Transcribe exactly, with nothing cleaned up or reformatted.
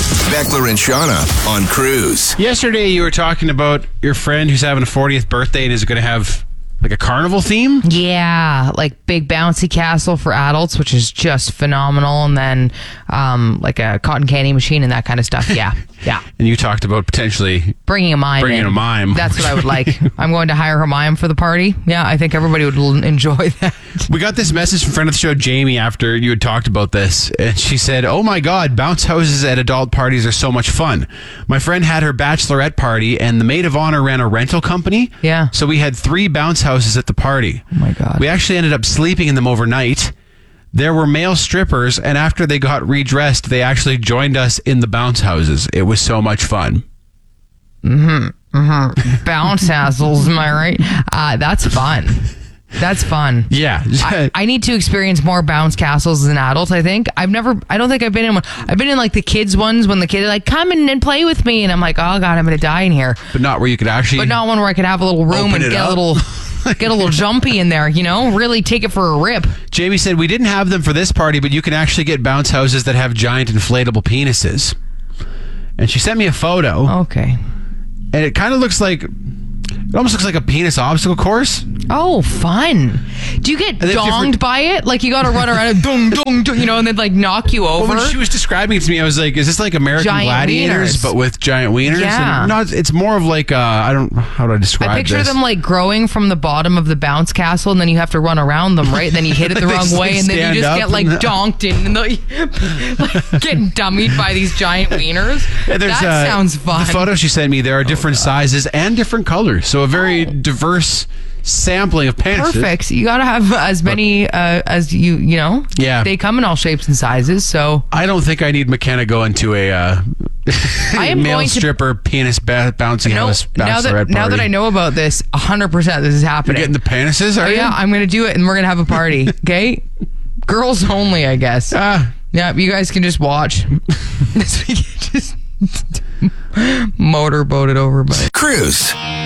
Beckler and Shauna on Cruise. Yesterday, you were talking about your friend who's having a fortieth birthday and is going to have like a carnival theme? Yeah, like big bouncy castle for adults, which is just phenomenal. And then um, like a cotton candy machine and that kind of stuff. Yeah, yeah. And you talked about potentially bringing a mime bringing in. a mime. That's what I would like. I'm going to hire a mime for the party. Yeah, I think everybody would l- enjoy that. We got this message from friend of the show, Jamie, after you had talked about this. And she said, oh my God, bounce houses at adult parties are so much fun. My friend had her bachelorette party and the maid of honor ran a rental company. Yeah. So we had three bounce houses at the party. Oh my God. We actually ended up sleeping in them overnight. There were male strippers, and after they got redressed, they actually joined us in the bounce houses. It was so much fun. Mm-hmm. Mm-hmm. Bounce houses, am I right? Uh, that's fun. That's fun. Yeah. I, I need to experience more bounce castles as an adult, I think. I've never, I don't think I've been in one. I've been in like the kids ones when the kids are like, come in and play with me. And I'm like, oh God, I'm going to die in here. But not where you could actually... But not one where I could have a little room Open and it get up. a little... Get a little jumpy in there, you know? Really take it for a rip. Jamie said, we didn't have them for this party, but you can actually get bounce houses that have giant inflatable penises. And she sent me a photo. Okay. And it kind of looks like... It almost looks like a penis obstacle course. Oh, fun. Do you get And then donged different- by it? Like you got to run around and dung, dung, dung, you know, and then like knock you over? Well, when she was describing it to me, I was like, is this like American Giant Gladiators, wieners. but with giant wieners? Yeah. And not, it's more of like, uh, I don't, how do I describe I picture this? them like growing from the bottom of the bounce castle, and then you have to run around them, right? And then you hit it the They wrong way, and then stand you just up get like and- donked in, and the, like, getting dummied by these giant wieners. And there's, That uh, sounds fun. The photo she sent me, there are different sizes and different colors. So a very diverse sampling of penises. Perfect. You gotta have as many uh, as you you know. Yeah. They come in all shapes and sizes. So I don't think I need McKenna going to a uh, I am male going to- penis penis ba- bouncing no, house now that bachelorette now that party. I know about this, a hundred percent this is You're happening. getting the penises, are Oh, you? yeah, I'm gonna do it, and we're gonna have a party. Okay, girls only, I guess. Ah. Yeah, you guys can just watch. This week, just motorboat it over, but Cruise.